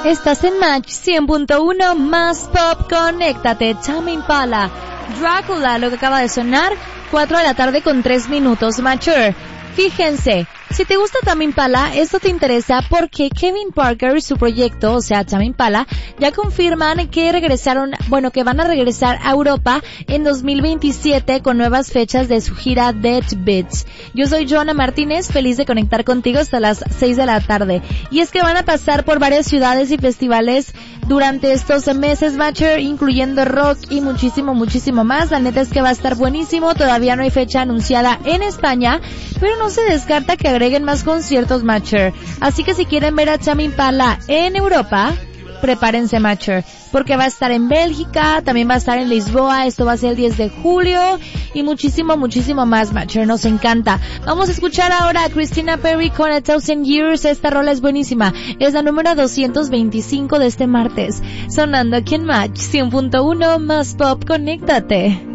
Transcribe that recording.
Estás en Match 100.1 más pop, conéctate. Tame Impala, Drácula, lo que acaba de sonar, 4 de la tarde con 3 minutos, Mature. Fíjense, si te gusta Tame Impala, esto te interesa porque Kevin Parker y su proyecto, o sea, Tame Impala, ya confirman que que van a regresar a Europa en 2027 con nuevas fechas de su gira Dead Beats. Yo soy Joana Martínez, feliz de conectar contigo hasta las 6 de la tarde. Y es que van a pasar por varias ciudades y festivales durante estos meses, Matcher, incluyendo rock y muchísimo más. La neta es que va a estar buenísimo, todavía no hay fecha anunciada en España, pero no se descarta que agreguen más conciertos, Matcher. Así que si quieren ver a Tame Impala en Europa, prepárense, Matcher, porque va a estar en Bélgica, también va a estar en Lisboa, esto va a ser el 10 de julio y muchísimo más, Matcher, nos encanta. Vamos a escuchar ahora a Christina Perri con A Thousand Years, esta rola es buenísima, es la número 225 de este martes, sonando aquí en Match 100.1 más pop, conéctate.